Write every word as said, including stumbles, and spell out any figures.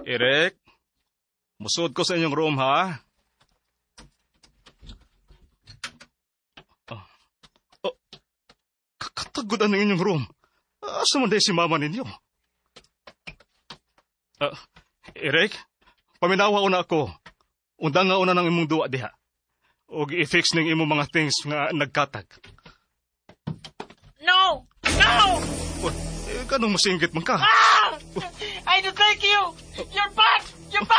Eric, musod ko sa inyong room, ha? Oh, oh, kakatagudan ng inyong room. Asa man day si mama ninyo? Uh, Eric, paminawa una ako. Undang nga una ng imong duwa diha. O i-fix ng imong mga things nga nagkatag. No! No! Oh, eh, kanong masinggit man ka? Ah! I don't like you! You're bad! You're bad!